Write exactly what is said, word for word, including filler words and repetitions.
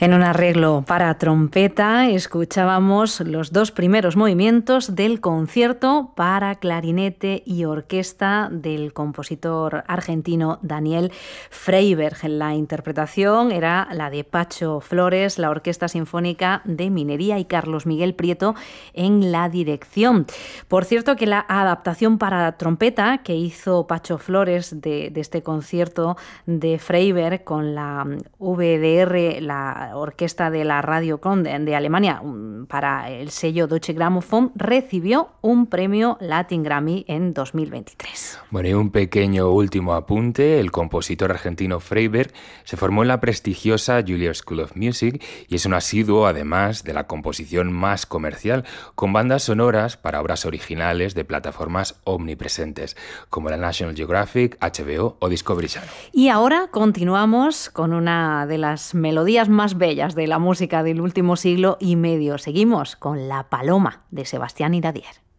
En un arreglo para trompeta escuchábamos los dos primeros movimientos del concierto para clarinete y orquesta del compositor argentino Daniel Freiberg. La interpretación era la de Pacho Flores, la Orquesta Sinfónica de Minería y Carlos Miguel Prieto en la dirección. Por cierto que la adaptación para trompeta que hizo Pacho Flores de, de este concierto de Freiberg con la V D R, la orquesta de la Radio Köln de Alemania, para el sello Deutsche Grammophon, recibió un premio Latin Grammy en dos mil veintitrés. Bueno, y un pequeño último apunte. El compositor argentino Freiberg se formó en la prestigiosa Juilliard School of Music y es un asiduo, además, de la composición más comercial, con bandas sonoras para obras originales de plataformas omnipresentes, como la National Geographic, H B O o Discovery Channel. Y ahora continuamos con una de las melodías más bellas de la música del último siglo y medio. Seguimos con La Paloma, de Sebastián Iradier.